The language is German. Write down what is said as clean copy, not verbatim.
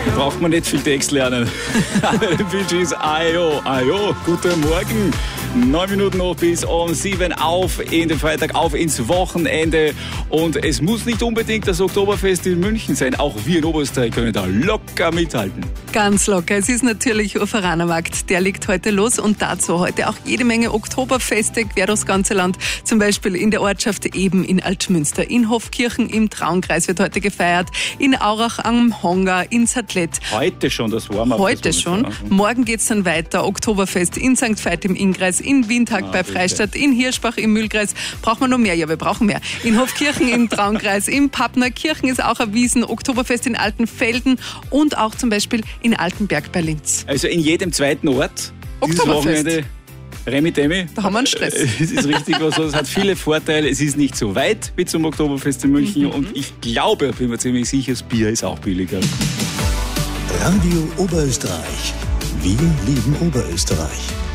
Braucht man nicht viel Text lernen. The Bee Gees, ayo, guten Morgen. 9 Minuten noch bis um 7 auf in den Freitag, auf ins Wochenende. Und es muss nicht unbedingt das Oktoberfest in München sein. Auch wir in Oberösterreich können da locker mithalten. Ganz locker. Es ist natürlich Uferanermarkt. Der legt heute los und dazu heute auch jede Menge Oktoberfeste quer durchs ganze Land. Zum Beispiel in der Ortschaft Eben in Altmünster, in Hofkirchen im Traunkreis wird heute gefeiert, in Aurach am Honga, in Sattlet. Heute schon das Warm-up. Heute schon. Morgen geht's dann weiter. Oktoberfest in St. Veit im Innkreis, in Windhag bei Freistadt, in Hirschbach im Mühlkreis. Braucht man noch mehr? Ja, wir brauchen mehr. In Hofkirchen im Traunkreis, in Pappnerkirchen ist auch erwiesen. Oktoberfest in Altenfelden und auch zum Beispiel in Altenberg bei Linz. Also in jedem zweiten Ort. Dieses Wochenende. Remi-Demi. Da haben wir einen Stress. Es ist richtig was. Es hat viele Vorteile. Es ist nicht so weit wie zum Oktoberfest in München. Und ich glaube, bin mir ziemlich sicher, das Bier ist auch billiger. Radio Oberösterreich. Wir lieben Oberösterreich.